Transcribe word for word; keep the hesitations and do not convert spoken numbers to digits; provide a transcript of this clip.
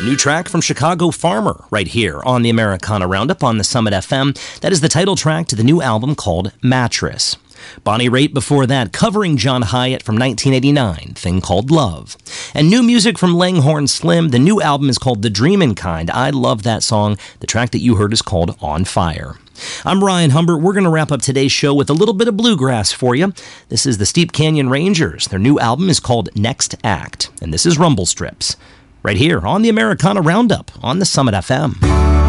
New track from Chicago Farmer right here on the Americana Roundup on the Summit F M. That is the title track to the new album called Mattress. Bonnie Raitt before that, covering John Hyatt from nineteen eighty-nine, Thing Called Love. And new music from Langhorne Slim. The new album is called The Dreamin' Kind. I love that song. The track that you heard is called On Fire. I'm Ryan Humbert. We're going to wrap up today's show with a little bit of bluegrass for you. This is the Steep Canyon Rangers. Their new album is called Next Act. And this is Rumble Strips, right here on the Americana Roundup on the Summit F M.